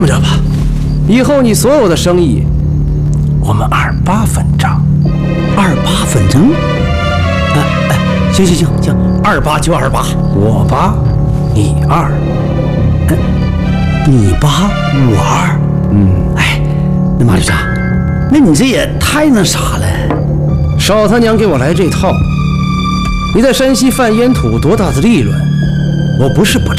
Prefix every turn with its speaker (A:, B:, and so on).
A: 这么着吧，以后你所有的生意，我们28分账。
B: 28分成？行，28就28，
A: 我8，你2。
B: 你8，我2。那马局长，那你这也太那啥了。
A: 少他娘给我来这套！你在山西贩烟土多大的利润，我不是不知